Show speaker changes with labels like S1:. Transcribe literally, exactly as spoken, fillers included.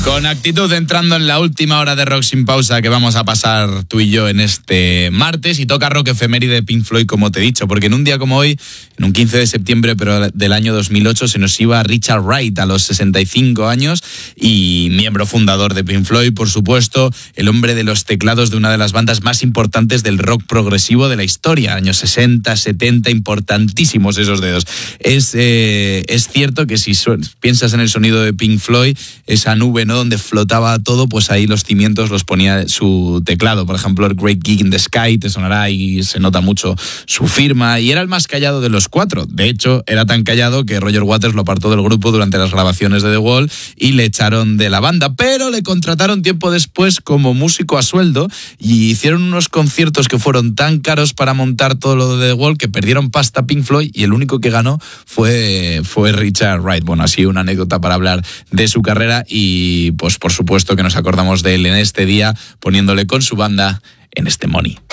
S1: Con actitud entrando en la última hora de Rock Sin Pausa que vamos a pasar tú y yo en este martes, y toca rock efeméride de Pink Floyd, como te he dicho, porque en un día como hoy, en un quince de septiembre pero del año dos mil ocho, se nos iba Richard Wright a los sesenta y cinco años, y miembro fundador de Pink Floyd, por supuesto, el hombre de los teclados de una de las bandas más importantes del rock progresivo de la historia, años sesenta, setenta, importantísimos esos dedos. Es, eh, es cierto que si su- piensas en el sonido de Pink Floyd, esa nube, ¿no?, donde flotaba todo, pues ahí los cimientos los ponía su teclado. Por ejemplo, el Great Gig in the Sky te sonará y se nota mucho su firma, y era el más callado de los cuatro. De hecho, era tan callado que Roger Waters lo apartó del grupo durante las grabaciones de The Wall y le echaron de la banda, pero le contrataron tiempo después como músico a sueldo y hicieron unos conciertos que fueron tan caros para montar todo lo de The Wall que perdieron pasta Pink Floyd, y el único que ganó fue, fue Richard Wright. Bueno, así una anécdota para hablar de su carrera, y pues por supuesto que nos acordamos de él en este día poniéndole con su banda en este Money.